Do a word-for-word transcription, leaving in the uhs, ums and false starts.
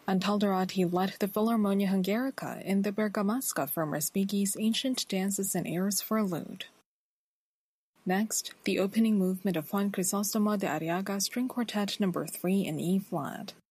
Antaldarati led the Philharmonia Hungarica in the Bergamasca from Respighi's Ancient Dances and Airs for Lute. Next, the opening movement of Juan Crisostomo de Arriaga String Quartet number three in E-flat.